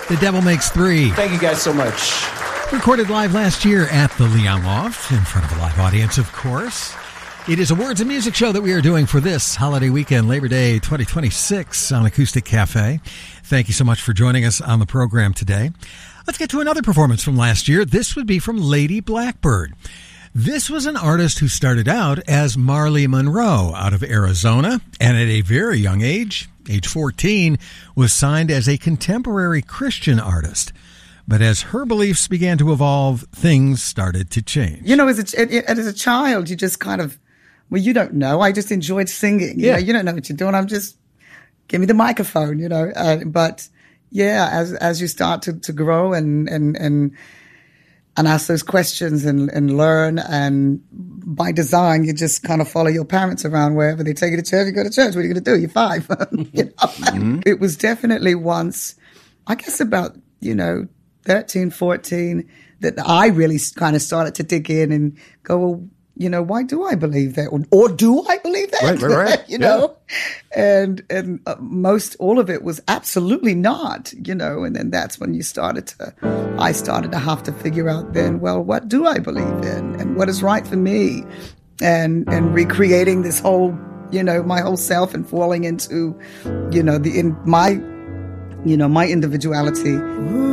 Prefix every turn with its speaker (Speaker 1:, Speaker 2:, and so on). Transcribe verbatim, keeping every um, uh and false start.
Speaker 1: The Devil Makes Three.
Speaker 2: Thank you guys so much.
Speaker 1: Recorded live last year at the Leon Loft, in front of a live audience, of course. It is a Words and Music show that we are doing for this holiday weekend, Labor Day twenty twenty-six, on Acoustic Cafe. Thank you so much for joining us on the program today. Let's get to another performance from last year. This would be from Lady Blackbird. This was an artist who started out as Marley Monroe out of Arizona, and at a very young age, age fourteen, was signed as a contemporary Christian artist. But as her beliefs began to evolve, things started to change.
Speaker 3: You know, as a, as a child, you just kind of, well, you don't know. I just enjoyed singing. You
Speaker 1: Yeah.
Speaker 3: know, you don't know what you're doing. I'm just, give me the microphone, you know. Uh, but yeah, as as you start to, to grow and, and, and, and ask those questions and, and learn, and by design, you just kind of follow your parents around wherever they take you to church. You go to church. What are you going to do? You're five. you know? mm-hmm. It was definitely once, I guess about, you know, thirteen, fourteen, that I really kind of started to dig in and go, well, you know, why do I believe that? Or, or do I believe that?
Speaker 1: Right, right, right.
Speaker 3: you know? And, and uh, most, all of it was absolutely not, you know, and then that's when you started to, I started to have to figure out then, well, what do I believe in? And what is right for me? And, and recreating this whole, you know, my whole self and falling into, you know, the, in my, you know, my individuality.
Speaker 2: Ooh.